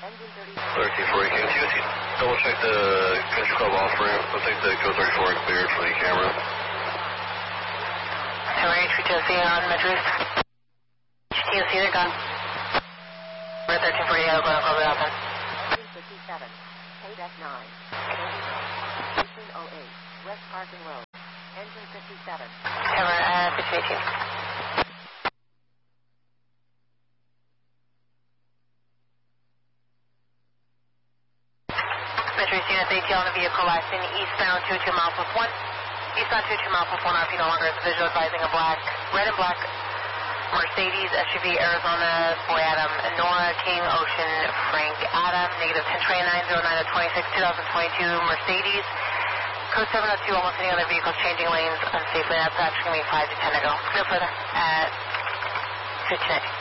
1340, can you double check the country club off ramp? Looks like the code 34 is cleared for the camera. Tower HPTOC on Metro East. HPTOC, they're gone. We're 1340, I'll go and call it out then. 57, KDEC 9, Station 08, West Parkin Road, engine 57. Tower 1518. Metro East Unit 8 on the vehicle last in eastbound 22 miles with 1. Eastbound 22 miles with 1 RP no longer is visual, advising a red and black Mercedes SUV Arizona Boy Adam Nora King Ocean Frank Adam negative 102909 of 26 2022 Mercedes code 702. Almost any other vehicles changing lanes unsafely. That's actually going to be 5 to 10 to go. No further at 15.